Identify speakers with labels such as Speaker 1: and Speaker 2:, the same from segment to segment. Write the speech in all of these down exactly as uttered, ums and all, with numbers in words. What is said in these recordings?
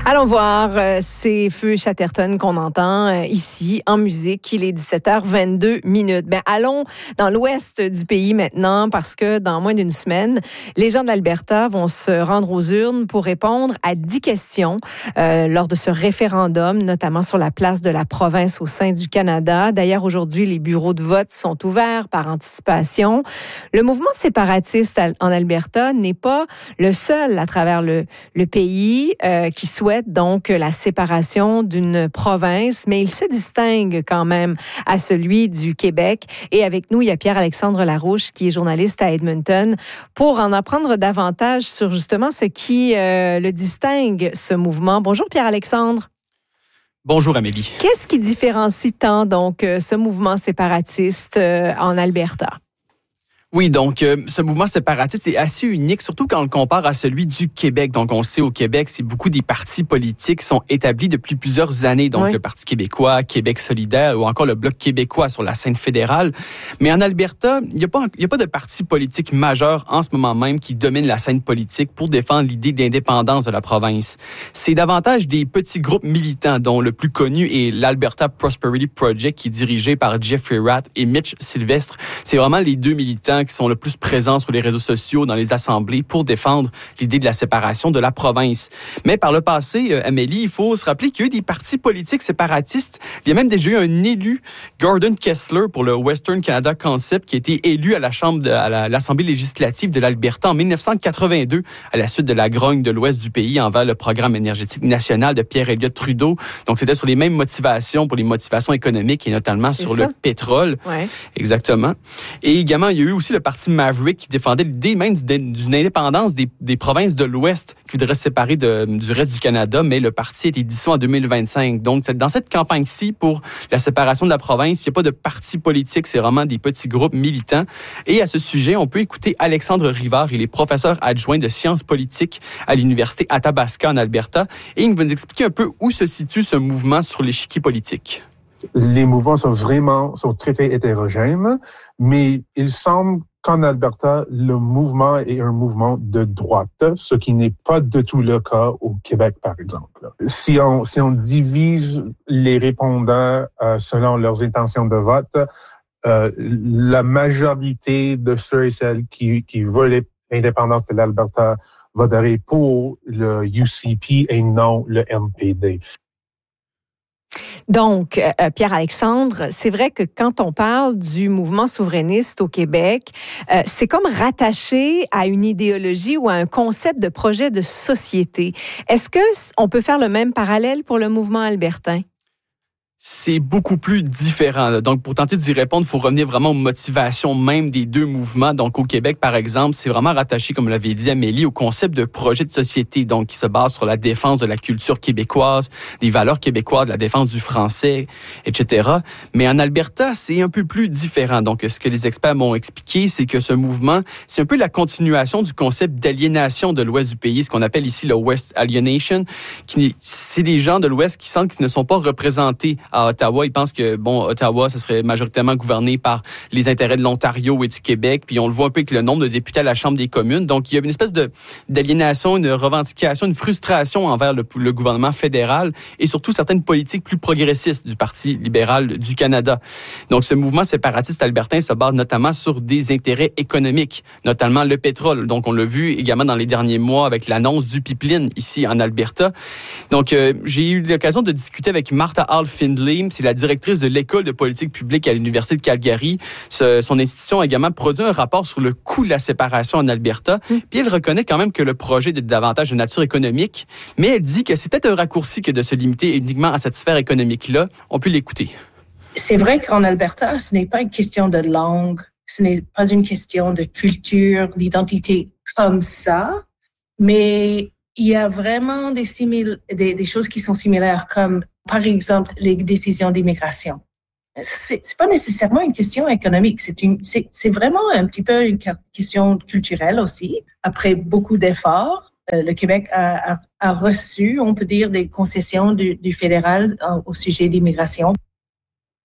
Speaker 1: Allons voir euh, ces feux Chatterton qu'on entend euh, ici en musique. Il est dix-sept heures vingt-deux minutes. Ben, allons dans l'ouest du pays maintenant parce que dans moins d'une semaine, les gens de l'Alberta vont se rendre aux urnes pour répondre à dix questions euh, lors de ce référendum, notamment sur la place de la province au sein du Canada. D'ailleurs, aujourd'hui, les bureaux de vote sont ouverts par anticipation. Le mouvement séparatiste en Alberta n'est pas le seul à travers le, le pays euh, qui souhaite donc la séparation d'une province, mais il se distingue quand même à celui du Québec. Et avec nous, il y a Pierre-Alexandre Larouche, qui est journaliste à Edmonton, pour en apprendre davantage sur justement ce qui euh, le distingue, ce mouvement. Bonjour Pierre-Alexandre.
Speaker 2: Bonjour Amélie.
Speaker 1: Qu'est-ce qui différencie tant donc ce mouvement séparatiste euh, en Alberta?
Speaker 2: Oui, donc euh, ce mouvement séparatiste est assez unique, surtout quand on le compare à celui du Québec. Donc, on le sait, au Québec, c'est beaucoup des partis politiques qui sont établis depuis plusieurs années. Donc, oui. Le Parti québécois, Québec solidaire ou encore le Bloc québécois sur la scène fédérale. Mais en Alberta, il n'y a pas, il n'y a pas de parti politique majeur en ce moment même qui domine la scène politique pour défendre l'idée d'indépendance de la province. C'est davantage des petits groupes militants, dont le plus connu est l'Alberta Prosperity Project, qui est dirigé par Jeffrey Rath et Mitch Sylvestre. C'est vraiment les deux militants qui sont le plus présents sur les réseaux sociaux, dans les assemblées, pour défendre l'idée de la séparation de la province. Mais par le passé, euh, Amélie, il faut se rappeler qu'il y a eu des partis politiques séparatistes. Il y a même déjà eu un élu, Gordon Kessler, pour le Western Canada Concept, qui a été élu à la Chambre de, à la, l'Assemblée législative de l'Alberta en dix-neuf cent quatre-vingt-deux, à la suite de la grogne de l'ouest du pays envers le programme énergétique national de Pierre Elliott Trudeau. Donc, c'était sur les mêmes motivations, pour les motivations économiques et notamment
Speaker 1: C'est
Speaker 2: sur
Speaker 1: ça.
Speaker 2: le pétrole.
Speaker 1: Ouais.
Speaker 2: Exactement. Et également, il y a eu aussi le parti Maverick qui défendait l'idée même d'une indépendance des, des provinces de l'Ouest qui voudrait se séparer de, du reste du Canada, mais le parti a été dissous en deux mille vingt-cinq. Donc, dans cette campagne-ci, pour la séparation de la province, il n'y a pas de parti politique, c'est vraiment des petits groupes militants. Et à ce sujet, on peut écouter Alexandre Rivard, il est professeur adjoint de sciences politiques à l'Université Athabasca en Alberta, et il va nous expliquer un peu où se situe ce mouvement sur l'échiquier politique.
Speaker 3: Les mouvements sont vraiment sont très, très hétérogènes, mais il semble qu'en Alberta, le mouvement est un mouvement de droite, ce qui n'est pas du tout le cas au Québec, par exemple. Si on, si on divise les répondants euh, selon leurs intentions de vote, euh, la majorité de ceux et celles qui, qui veulent l'indépendance de l'Alberta voteraient pour le U C P et non le N P D.
Speaker 1: Donc, euh, Pierre-Alexandre, c'est vrai que quand on parle du mouvement souverainiste au Québec, euh, c'est comme rattaché à une idéologie ou à un concept de projet de société. Est-ce que on peut faire le même parallèle pour le mouvement albertain?
Speaker 2: C'est beaucoup plus différent. Donc, pour tenter d'y répondre, il faut revenir vraiment aux motivations même des deux mouvements. Donc, au Québec, par exemple, c'est vraiment rattaché, comme l'avait dit Amélie, au concept de projet de société, donc qui se base sur la défense de la culture québécoise, des valeurs québécoises, la défense du français, et cetera. Mais en Alberta, c'est un peu plus différent. Donc, ce que les experts m'ont expliqué, c'est que ce mouvement, c'est un peu la continuation du concept d'aliénation de l'Ouest du pays, ce qu'on appelle ici le West Alienation. Qui, c'est des gens de l'Ouest qui sentent qu'ils ne sont pas représentés à Ottawa. Ils pensent que, bon, Ottawa, ce serait majoritairement gouverné par les intérêts de l'Ontario et du Québec. Puis on le voit un peu avec le nombre de députés à la Chambre des communes. Donc, il y a une espèce de, d'aliénation, une revendication, une frustration envers le, le gouvernement fédéral et surtout certaines politiques plus progressistes du Parti libéral du Canada. Donc, ce mouvement séparatiste albertain se base notamment sur des intérêts économiques, notamment le pétrole. Donc, on l'a vu également dans les derniers mois avec l'annonce du pipeline ici en Alberta. Donc, euh, j'ai eu l'occasion de discuter avec Martha Hall Findlay. C'est la directrice de l'École de politique publique à l'Université de Calgary. Ce, son institution a également produit un rapport sur le coût de la séparation en Alberta. Mmh. Puis elle reconnaît quand même que le projet est davantage de nature économique, mais elle dit que c'est peut-être un raccourci que de se limiter uniquement à cette sphère économique-là. On peut l'écouter.
Speaker 4: C'est vrai qu'en Alberta, ce n'est pas une question de langue, ce n'est pas une question de culture, d'identité comme ça, mais il y a vraiment des, simil- des, des choses qui sont similaires, comme par exemple les décisions d'immigration. C'est, c'est pas nécessairement une question économique, c'est, une, c'est, c'est vraiment un petit peu une question culturelle aussi. Après beaucoup d'efforts, euh, le Québec a, a, a reçu, on peut dire, des concessions du, du fédéral euh, au sujet d'immigration.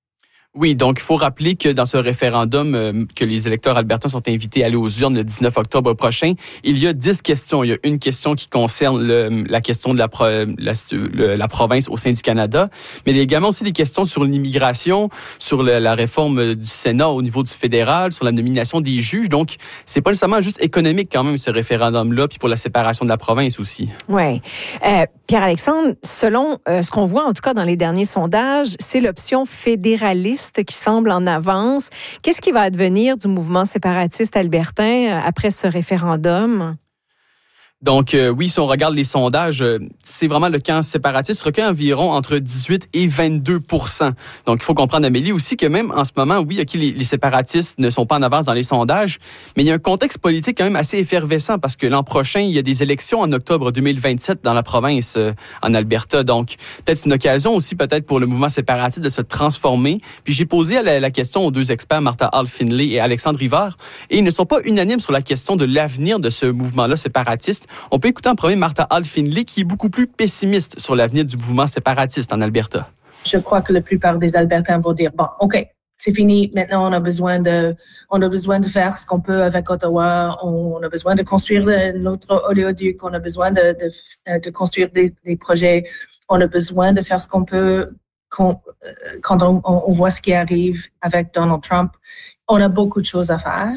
Speaker 2: Oui, donc il faut rappeler que dans ce référendum euh, que les électeurs albertains sont invités à aller aux urnes le dix-neuf octobre prochain, il y a dix questions. Il y a une question qui concerne le, la question de la, pro, la, le, la province au sein du Canada, mais il y a également aussi des questions sur l'immigration, sur le, la réforme du Sénat au niveau du fédéral, sur la nomination des juges. Donc, c'est pas nécessairement juste économique quand même ce référendum-là, puis pour la séparation de la province aussi.
Speaker 1: Oui. Euh, Pierre-Alexandre, selon euh, ce qu'on voit en tout cas dans les derniers sondages, c'est l'option fédéraliste qui semble en avance. Qu'est-ce qui va advenir du mouvement séparatiste albertain après ce référendum?
Speaker 2: Donc, euh, oui, si on regarde les sondages, euh, c'est vraiment le camp séparatiste recueille environ entre dix-huit et vingt-deux pour cent. Donc, il faut comprendre, Amélie, aussi que même en ce moment, oui, okay, les, les séparatistes ne sont pas en avance dans les sondages, mais il y a un contexte politique quand même assez effervescent parce que l'an prochain, il y a des élections en octobre deux mille vingt-sept dans la province, euh, en Alberta. Donc, peut-être une occasion aussi, peut-être pour le mouvement séparatiste de se transformer. Puis, j'ai posé la, la question aux deux experts, Martha Hall-Finlay et Alexandre Rivard, et ils ne sont pas unanimes sur la question de l'avenir de ce mouvement-là séparatiste. On peut écouter en premier Martha Hall-Finlay, qui est beaucoup plus pessimiste sur l'avenir du mouvement séparatiste en Alberta.
Speaker 4: Je crois que la plupart des Albertains vont dire, bon, OK, c'est fini, maintenant on a besoin de, on a besoin de faire ce qu'on peut avec Ottawa, on a besoin de construire notre oléoduc, on a besoin de, de, de construire des, des projets, on a besoin de faire ce qu'on peut quand, quand on, on voit ce qui arrive avec Donald Trump. On a beaucoup de choses à faire.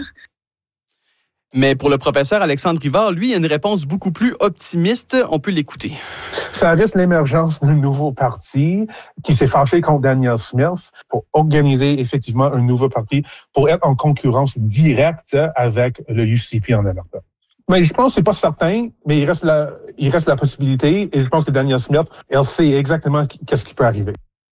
Speaker 2: Mais pour le professeur Alexandre Rivard, lui, il y a une réponse beaucoup plus optimiste. On peut l'écouter.
Speaker 3: Ça reste l'émergence d'un nouveau parti qui s'est fâché contre Danielle Smith pour organiser effectivement un nouveau parti pour être en concurrence directe avec le U C P en Alberta. Mais je pense que c'est pas certain, mais il reste la, il reste la possibilité et je pense que Danielle Smith, elle sait exactement qu'est-ce qui peut arriver.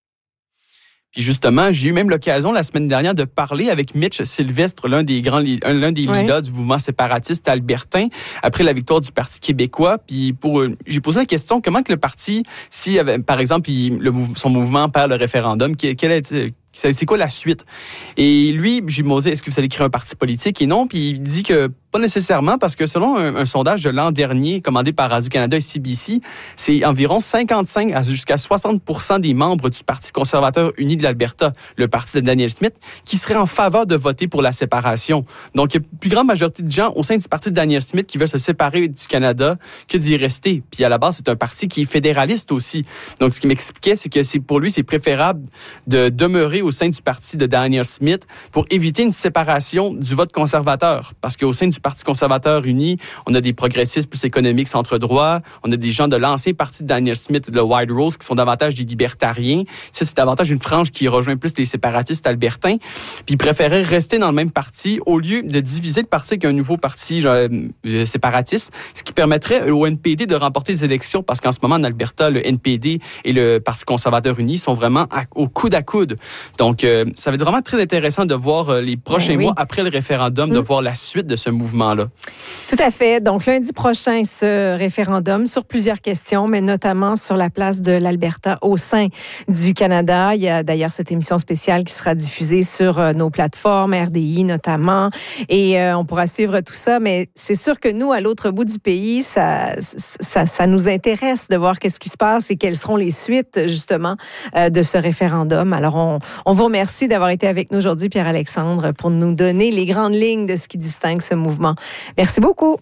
Speaker 2: Puis justement, j'ai eu même l'occasion la semaine dernière de parler avec Mitch Sylvestre, l'un des grands, l'un des leaders oui. du mouvement séparatiste albertain, après la victoire du Parti québécois. Puis pour, j'ai posé la question, comment que le parti, si par exemple il, le, son mouvement perd le référendum, quel est c'est quoi la suite? Et lui, j'ai demandé, est-ce que vous allez créer un parti politique? Et non, puis il dit que pas nécessairement, parce que selon un, un sondage de l'an dernier, commandé par Radio-Canada et C B C, c'est environ cinquante-cinq à jusqu'à soixante pour cent des membres du Parti conservateur uni de l'Alberta, le parti de Danielle Smith, qui seraient en faveur de voter pour la séparation. Donc, il y a une plus grande majorité de gens au sein du parti de Danielle Smith qui veulent se séparer du Canada que d'y rester. Puis à la base, c'est un parti qui est fédéraliste aussi. Donc, ce qu'il m'expliquait, c'est que c'est, pour lui, c'est préférable de demeurer au sein du parti de Danielle Smith pour éviter une séparation du vote conservateur. Parce qu'au sein du Parti conservateur uni, on a des progressistes plus économiques centre-droit, on a des gens de l'ancien parti de Danielle Smith, le White Rose, qui sont davantage des libertariens. Ça, c'est davantage une frange qui rejoint plus les séparatistes albertains. Puis ils préféraient rester dans le même parti au lieu de diviser le parti avec un nouveau parti genre, euh, séparatiste, ce qui permettrait au N P D de remporter des élections parce qu'en ce moment, en Alberta, le N P D et le Parti conservateur uni sont vraiment à, au coude à coude. Donc, euh, ça va être vraiment très intéressant de voir euh, les prochains oui. mois après le référendum, mmh. de voir la suite de ce mouvement-là.
Speaker 1: Tout à fait. Donc, lundi prochain, ce référendum sur plusieurs questions, mais notamment sur la place de l'Alberta au sein du Canada. Il y a d'ailleurs cette émission spéciale qui sera diffusée sur euh, nos plateformes, R D I notamment, et euh, on pourra suivre tout ça. Mais c'est sûr que nous, à l'autre bout du pays, ça, ça, ça nous intéresse de voir qu'est-ce qui se passe et quelles seront les suites, justement, euh, de ce référendum. Alors, on, on vous remercie d'avoir été avec nous aujourd'hui, Pierre-Alexandre, pour nous donner les grandes lignes de ce qui distingue ce mouvement. Merci beaucoup.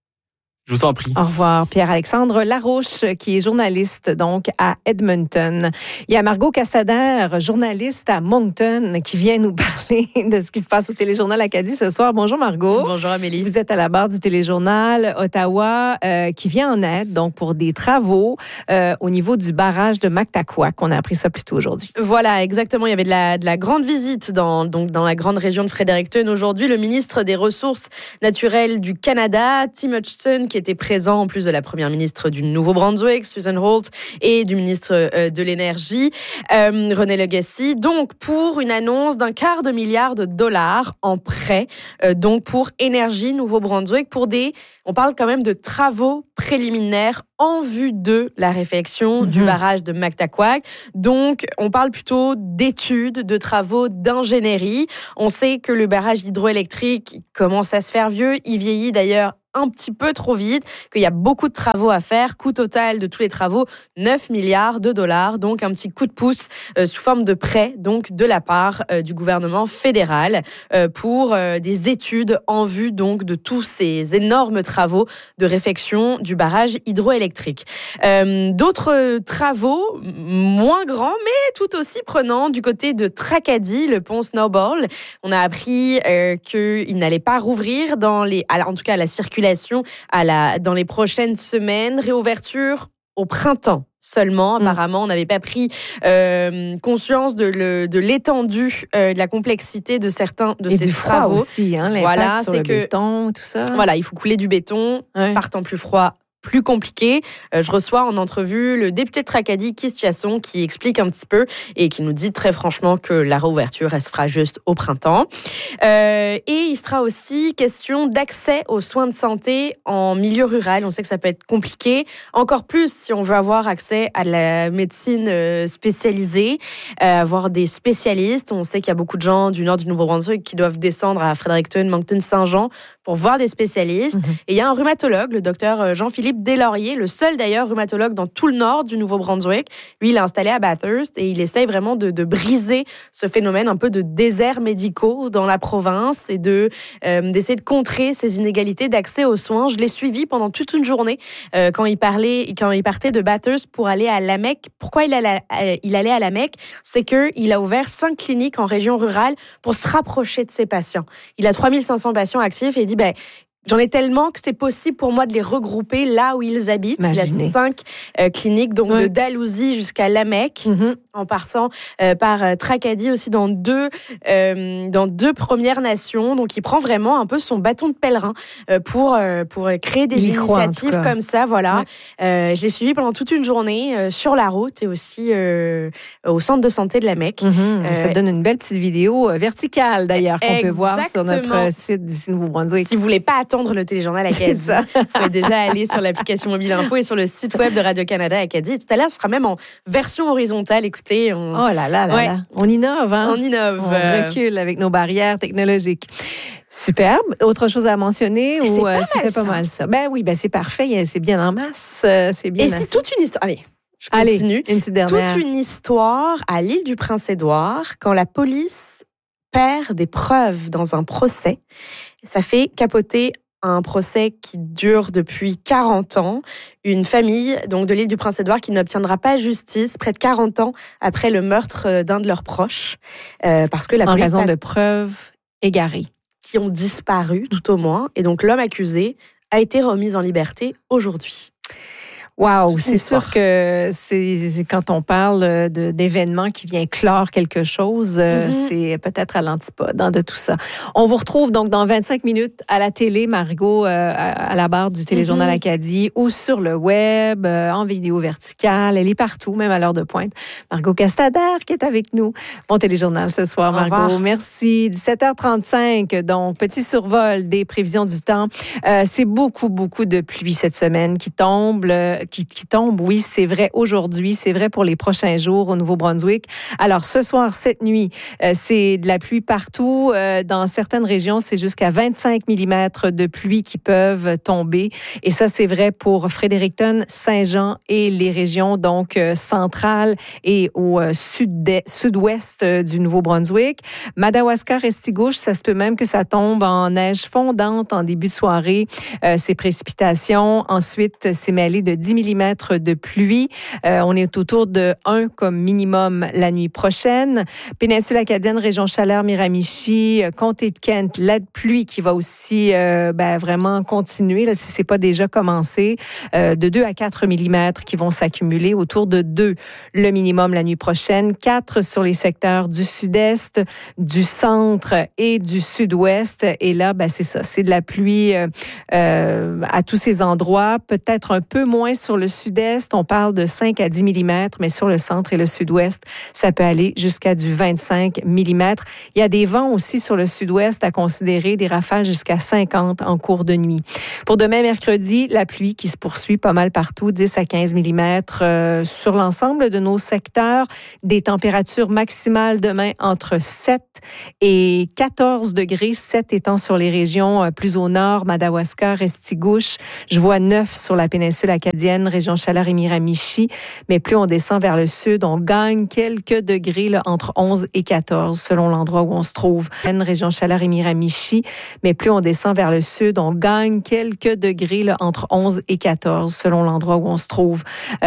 Speaker 2: Je vous en prie.
Speaker 1: Au revoir. Pierre-Alexandre Larouche, qui est journaliste donc à Edmonton. Il y a Margot Cassader, journaliste à Moncton, qui vient nous parler de ce qui se passe au Téléjournal Acadie ce soir. Bonjour Margot.
Speaker 5: Bonjour Amélie.
Speaker 1: Vous êtes à la barre du Téléjournal Ottawa, euh, qui vient en aide donc pour des travaux euh, au niveau du barrage de Mactaquac. On a appris ça plus tôt aujourd'hui.
Speaker 5: Voilà, exactement. Il y avait de la, de la grande visite dans, donc dans la grande région de Fredericton aujourd'hui. Le ministre des Ressources naturelles du Canada, Tim Hutchison, qui était présent en plus de la première ministre du Nouveau-Brunswick, Susan Holt, et du ministre euh, de l'Énergie, euh, René Legacy, donc pour une annonce d'un quart de milliard de dollars en prêt, euh, donc pour Énergie Nouveau-Brunswick, pour des, on parle quand même de travaux préliminaires en vue de la réfection mm-hmm. du barrage de Mactaquac. Donc, on parle plutôt d'études, de travaux d'ingénierie. On sait que le barrage hydroélectrique commence à se faire vieux. Il vieillit d'ailleurs un petit peu trop vite, qu'il y a beaucoup de travaux à faire. Coût total de tous les travaux, neuf milliards de dollars. Donc, un petit coup de pouce euh, sous forme de prêt, donc de la part euh, du gouvernement fédéral euh, pour euh, des études en vue donc de tous ces énormes travaux de réfection du barrage hydroélectrique. Euh, d'autres travaux moins grands, mais tout aussi prenants du côté de Tracadie, le pont Snowball. On a appris euh, qu'il n'allait pas rouvrir dans les, en tout cas la circulation à la, dans les prochaines semaines. Réouverture au printemps seulement. Apparemment, on n'avait pas pris euh, conscience de, le, de l'étendue, euh, de la complexité de certains de
Speaker 1: Et
Speaker 5: ces
Speaker 1: du
Speaker 5: travaux.
Speaker 1: Froid aussi, hein, l'impact
Speaker 5: voilà,
Speaker 1: sur
Speaker 5: c'est
Speaker 1: le
Speaker 5: que,
Speaker 1: béton, tout ça.
Speaker 5: Voilà, il faut couler du béton,
Speaker 1: ouais.
Speaker 5: Partant plus froid, plus compliqué. Euh, je reçois en entrevue le député de Tracadie, Keith Chiasson, qui explique un petit peu et qui nous dit très franchement que la réouverture, elle se fera juste au printemps. Euh, et il sera aussi question d'accès aux soins de santé en milieu rural. On sait que ça peut être compliqué, encore plus si on veut avoir accès à la médecine euh, spécialisée, euh, avoir des spécialistes. On sait qu'il y a beaucoup de gens du nord du Nouveau-Brunswick qui doivent descendre à Fredericton, Moncton, Saint-Jean pour voir des spécialistes. Mm-hmm. Et il y a un rhumatologue, le docteur Jean-Philippe Deslauriers, le seul d'ailleurs rhumatologue dans tout le nord du Nouveau-Brunswick. Lui, il est installé à Bathurst et il essaye vraiment de, de briser ce phénomène un peu de déserts médicaux dans la province et de, euh, d'essayer de contrer ces inégalités d'accès aux soins. Je l'ai suivi pendant toute une journée euh, quand il parlait, quand il partait de Bathurst pour aller à la Mecque. Pourquoi il allait, à, il allait à la Mecque? C'est qu'il a ouvert cinq cliniques en région rurale pour se rapprocher de ses patients. Il a trois mille cinq cents patients actifs et il dit, ben, j'en ai tellement que c'est possible pour moi de les regrouper là où ils habitent.
Speaker 1: Imaginez.
Speaker 5: Il y a cinq euh, cliniques, donc
Speaker 1: ouais.
Speaker 5: de Dalhousie jusqu'à Lamec,
Speaker 1: mm-hmm.
Speaker 5: en partant euh, par euh, Tracadie aussi dans deux, euh, dans deux Premières Nations. Donc, il prend vraiment un peu son bâton de pèlerin euh, pour, euh, pour créer des
Speaker 1: il
Speaker 5: initiatives
Speaker 1: croit,
Speaker 5: comme ça. Voilà.
Speaker 1: Ouais.
Speaker 5: Euh, je l'ai suivi pendant toute une journée euh, sur la route et aussi euh, au centre de santé de Lamec.
Speaker 1: Mm-hmm.
Speaker 5: Euh,
Speaker 1: ça donne une belle petite vidéo euh, verticale d'ailleurs qu'on
Speaker 5: exactement.
Speaker 1: peut voir sur notre site d'ici Nouveau-Brunswick.
Speaker 5: Si vous voulez pas attendre le téléjournal Acadie, vous pouvez déjà aller sur l'application Mobile Info et sur le site web de Radio-Canada Acadie. Et tout à l'heure, ce sera même en version horizontale. Écoutez, on...
Speaker 1: Oh là là là
Speaker 5: ouais.
Speaker 1: là. On innove, hein?
Speaker 5: On innove.
Speaker 1: On recule avec nos barrières technologiques. Superbe. Autre chose à mentionner?
Speaker 5: Et
Speaker 1: ou
Speaker 5: c'est pas,
Speaker 1: euh,
Speaker 5: mal,
Speaker 1: fait
Speaker 5: ça.
Speaker 1: pas mal ça? Ben oui, ben c'est parfait. C'est bien en masse. C'est bien
Speaker 5: Et c'est toute une histoire. Allez, je continue.
Speaker 1: Allez, une petite dernière.
Speaker 5: Toute une histoire à l'île du Prince-Édouard quand la police perd des preuves dans un procès. Ça fait capoter un procès qui dure depuis quarante ans. Une famille donc de l'île du Prince-Édouard qui n'obtiendra pas justice près de quarante ans après le meurtre d'un de leurs proches. Euh, parce que la
Speaker 1: en
Speaker 5: police
Speaker 1: raison
Speaker 5: a...
Speaker 1: de preuves égarées.
Speaker 5: Qui ont disparu tout au moins. Et donc l'homme accusé a été remis en liberté aujourd'hui.
Speaker 1: Wow, c'est sûr que c'est, c'est quand on parle de, d'événements qui vient clore quelque chose, mm-hmm. c'est peut-être à l'antipode hein, de tout ça. On vous retrouve donc dans vingt-cinq minutes à la télé, Margot, euh, à, à la barre du Téléjournal mm-hmm. Acadie, ou sur le web, euh, en vidéo verticale. Elle est partout, même à l'heure de pointe. Margot Castader qui est avec nous. Bon Téléjournal ce soir, Margot.
Speaker 5: Au revoir.
Speaker 1: Merci. dix-sept heures trente-cinq, donc petit survol des prévisions du temps. Euh, c'est beaucoup, beaucoup de pluie cette semaine qui tombe. Euh, Qui, qui tombe, oui, c'est vrai aujourd'hui, c'est vrai pour les prochains jours au Nouveau-Brunswick. Alors, ce soir, cette nuit, euh, c'est de la pluie partout. Euh, dans certaines régions, c'est jusqu'à vingt-cinq millimètres de pluie qui peuvent tomber. Et ça, c'est vrai pour Fredericton, Saint-Jean et les régions donc euh, centrales et au euh, sud sud-ouest euh, du Nouveau-Brunswick. Madawaska, Restigouche, ça se peut même que ça tombe en neige fondante en début de soirée. Euh, ces précipitations. Ensuite, c'est mêlé de dix millimètres de pluie. Euh, on est autour de un comme minimum la nuit prochaine. Péninsule acadienne, région chaleur, Miramichi, euh, comté de Kent, la pluie qui va aussi euh, ben, vraiment continuer, là, si ce n'est pas déjà commencé, euh, de deux à quatre millimètres qui vont s'accumuler, autour de deux le minimum la nuit prochaine, quatre sur les secteurs du sud-est, du centre et du sud-ouest. Et là, ben, c'est ça, c'est de la pluie euh, euh, à tous ces endroits, peut-être un peu moins sur le sud-est, on parle de cinq à dix millimètres, mais sur le centre et le sud-ouest, ça peut aller jusqu'à du vingt-cinq millimètres. Il y a des vents aussi sur le sud-ouest à considérer, des rafales jusqu'à cinquante en cours de nuit. Pour demain, mercredi, la pluie qui se poursuit pas mal partout, dix à quinze millimètres euh, sur l'ensemble de nos secteurs. Des températures maximales demain entre sept et quatorze degrés, sept étant sur les régions euh, plus au nord, Madawaska, Restigouche. Je vois neuf sur la péninsule acadienne, région Chaleur et Miramichi. Mais plus on descend vers le sud, on gagne quelques degrés là, entre onze et quatorze selon l'endroit où on se trouve. Région Chaleur et Miramichi. Mais plus on descend vers le sud, on gagne quelques degrés là, entre onze et quatorze selon l'endroit où on se trouve.